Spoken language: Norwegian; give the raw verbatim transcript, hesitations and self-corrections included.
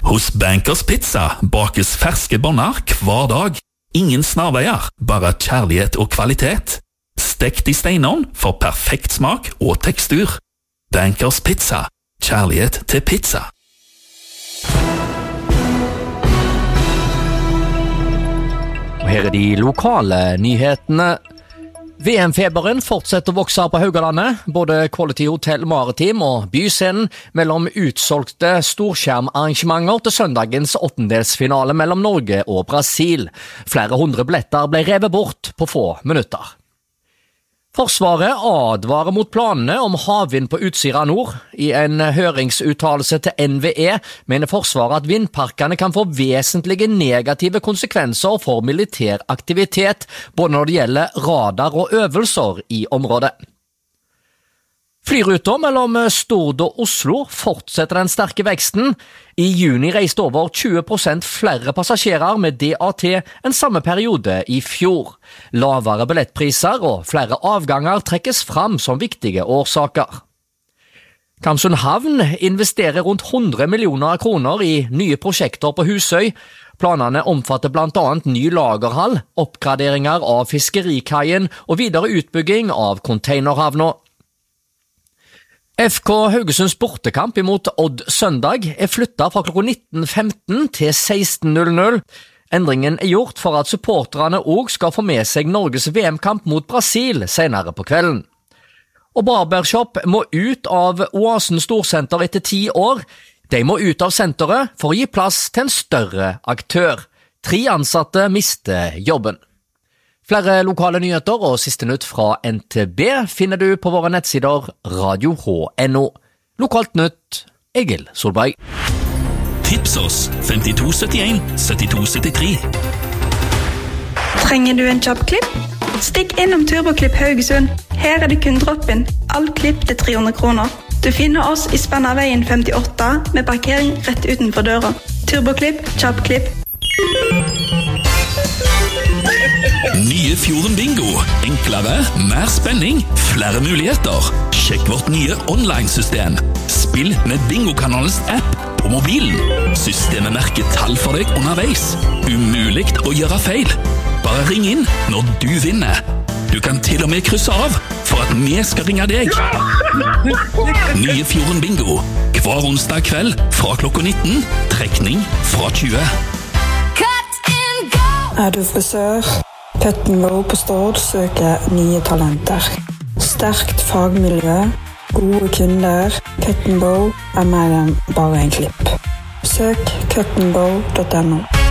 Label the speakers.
Speaker 1: Hos Bankers Pizza bakes ferske boller hver dag. Ingen snarveier, bare kjærlighet og kvalitet. Stekt i steinovn for perfekt smak og tekstur. Bankers Pizza. Kjærlighet til pizza.
Speaker 2: Og her er de lokale nyhetene. V M-feberen fortsetter å vokse på Haugalandet. Både Quality Hotel Maritim og Byscenen mellom utsolgte storskjermarrangementer til søndagens åttendelsfinale mellom Norge og Brasil. Flere hundre billetter ble revet bort på få minutter. Forsvaret advarer mot planene om havvind på Utsira Nord. I en høringsuttalelse til N V E mener Forsvaret at vindparkene kan få vesentlige negative konsekvenser for militær aktivitet, både når det gjelder radar og øvelser i området. Flyruta mellom Stord og Oslo fortsetter den sterke veksten. I juni reiste over tjue prosent flere passasjerer med D A T enn samme periode i fjor. Lavere billettpriser og flere avganger trekkes fram som viktige årsaker. Kamsund Havn investerer rundt hundre millioner kroner i nye prosjekter på Husøy. Planene omfatter blant annet ny lagerhall, oppgraderinger av fiskerikaien og videre utbygging av containerhavna. F K Haugesunds bortekamp imot Odd søndag er flyttet fra klokken nitten femten til seksten null null. Endringen er gjort for at supporterne også skal få med seg Norges V M-kamp mot Brasil senere på kvelden. Og Barbershop må ut av Oasen Storsenter etter ti år. De må ut av senteret for å gi plass til en større aktør. Tre ansatte mister jobben. Flere lokale nyheter og siste nytt fra N T B finner du på våre nettsider radio H N O. Lokalt nytt, Egil Solberg.
Speaker 1: Tips oss femtito syttien syttito syttitre.
Speaker 3: Trenger du en jobbklipp? Stikk innom Turboklipp Haugesund. Her er det kun drop-in. All klipp til tre hundre kroner. Du finner oss i Spennaveien femtiåtte med parkering rett utenfor døra. Turboklipp, jobbklipp.
Speaker 1: Nye Fjorden Bingo. Enklere, mer spenning, flere muligheter. Sjekk vårt nye online-system. Spill med Bingo-kanalens app på mobilen. Systemet merker tall for deg underveis. Umuligt å gjøre feil. Bare ring inn når du vinner. Du kan til og med krysse av for at vi skal ringe deg. Nye Fjorden Bingo. Hver onsdag kveld fra klokka nitten. Trekning fra tjue.
Speaker 4: Er du frisør? Cut and Go på Stord søker nye talenter. Sterkt fagmiljø, gode kunder. Cut and Go er mer enn bare en klipp. Søk cut and go punktum no.